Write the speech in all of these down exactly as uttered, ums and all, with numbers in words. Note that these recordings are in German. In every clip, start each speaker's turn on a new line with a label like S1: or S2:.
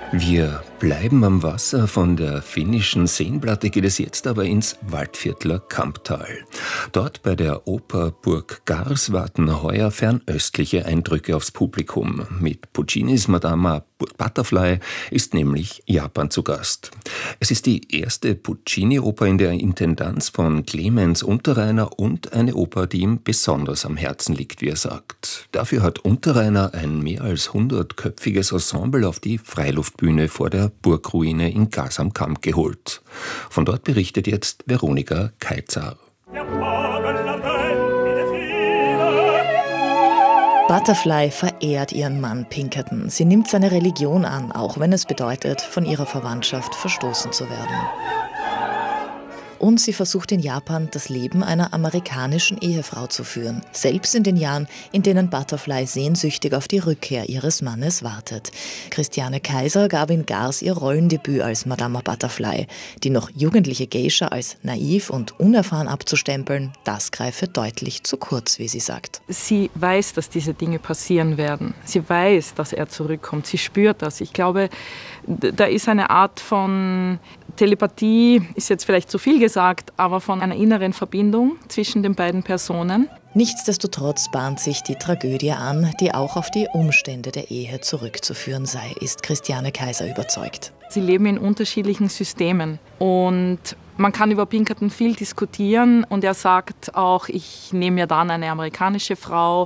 S1: Wir bleiben am Wasser. Von der finnischen Seenplatte geht es jetzt aber ins Waldviertler Kamptal. Dort bei der Oper Burg Gars warten heuer fernöstliche Eindrücke aufs Publikum. Mit Puccinis Madama Butterfly ist nämlich Japan zu Gast. Es ist die erste Puccini-Oper in der Intendanz von Clemens Unterreiner und eine Oper, die ihm besonders am Herzen liegt, wie er sagt. Dafür hat Unterreiner ein mehr als hundertköpfiges Ensemble auf die Freiluftbühne vor der Burgruine in Gars am Kamp geholt. Von dort berichtet jetzt Veronika Kaizar.
S2: Butterfly verehrt ihren Mann Pinkerton. Sie nimmt seine Religion an, auch wenn es bedeutet, von ihrer Verwandtschaft verstoßen zu werden. Und sie versucht in Japan, das Leben einer amerikanischen Ehefrau zu führen. Selbst in den Jahren, in denen Butterfly sehnsüchtig auf die Rückkehr ihres Mannes wartet. Christiane Kaiser gab in Gars ihr Rollendebüt als Madama Butterfly. Die noch jugendliche Geisha als naiv und unerfahren abzustempeln, das greife deutlich zu kurz, wie sie sagt.
S3: Sie weiß, dass diese Dinge passieren werden. Sie weiß, dass er zurückkommt. Sie spürt das. Ich glaube, da ist eine Art von Telepathie, ist jetzt vielleicht zu viel gesagt, aber von einer inneren Verbindung zwischen den beiden Personen.
S2: Nichtsdestotrotz bahnt sich die Tragödie an, die auch auf die Umstände der Ehe zurückzuführen sei, ist Christiane Kaiser überzeugt.
S3: Sie leben in unterschiedlichen Systemen und man kann über Pinkerton viel diskutieren und er sagt auch, ich nehme mir dann eine amerikanische Frau,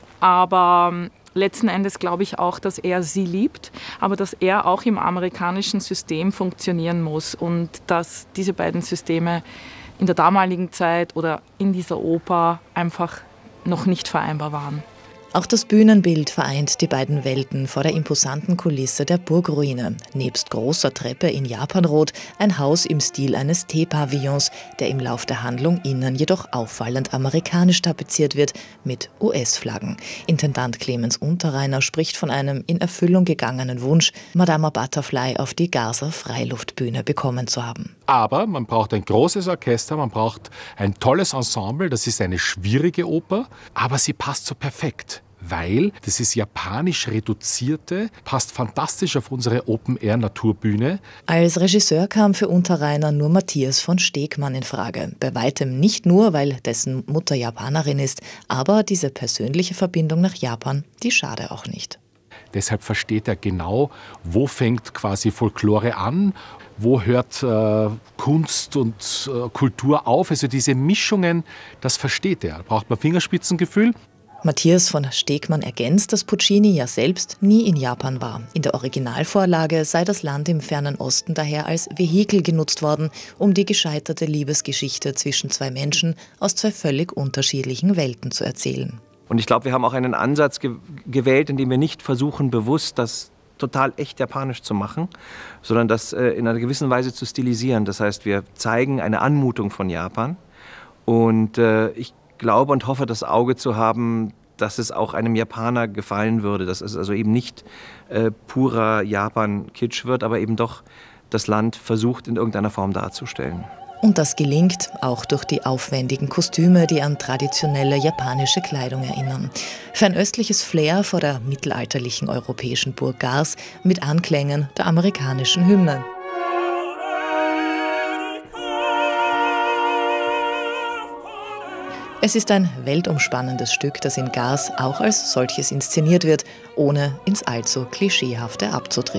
S3: aber letzten Endes glaube ich auch, dass er sie liebt, aber dass er auch im amerikanischen System funktionieren muss und dass diese beiden Systeme in der damaligen Zeit oder in dieser Oper einfach noch nicht vereinbar waren.
S2: Auch das Bühnenbild vereint die beiden Welten vor der imposanten Kulisse der Burgruine. Nebst großer Treppe in Japanrot ein Haus im Stil eines Teepavillons, der im Lauf der Handlung innen jedoch auffallend amerikanisch tapeziert wird mit U S-Flaggen. Intendant Clemens Unterreiner spricht von einem in Erfüllung gegangenen Wunsch, Madama Butterfly auf die Garser Freiluftbühne bekommen zu haben.
S4: Aber man braucht ein großes Orchester, man braucht ein tolles Ensemble. Das ist eine schwierige Oper, aber sie passt so perfekt. Weil das ist japanisch reduzierte, passt fantastisch auf unsere Open-Air-Naturbühne.
S2: Als Regisseur kam für Unterreiner nur Matthias von Stegmann in Frage. Bei weitem nicht nur, weil dessen Mutter Japanerin ist, aber diese persönliche Verbindung nach Japan, die schade auch nicht.
S4: Deshalb versteht er genau, wo fängt quasi Folklore an, wo hört äh, Kunst und äh, Kultur auf. Also diese Mischungen, das versteht er. Da braucht man Fingerspitzengefühl.
S2: Matthias von Stegmann ergänzt, dass Puccini ja selbst nie in Japan war. In der Originalvorlage sei das Land im fernen Osten daher als Vehikel genutzt worden, um die gescheiterte Liebesgeschichte zwischen zwei Menschen aus zwei völlig unterschiedlichen Welten zu erzählen.
S5: Und ich glaube, wir haben auch einen Ansatz ge- gewählt, in dem wir nicht versuchen, bewusst das total echt japanisch zu machen, sondern das äh, in einer gewissen Weise zu stilisieren. Das heißt, wir zeigen eine Anmutung von Japan und äh, ich glaube und hoffe, das Auge zu haben, dass es auch einem Japaner gefallen würde, dass es also eben nicht äh, purer Japan-Kitsch wird, aber eben doch das Land versucht in irgendeiner Form darzustellen.
S2: Und das gelingt auch durch die aufwendigen Kostüme, die an traditionelle japanische Kleidung erinnern. Fernöstliches Flair vor der mittelalterlichen europäischen Burg Gars mit Anklängen der amerikanischen Hymne. Es ist ein weltumspannendes Stück, das in Gars auch als solches inszeniert wird, ohne ins allzu Klischeehafte abzudriften.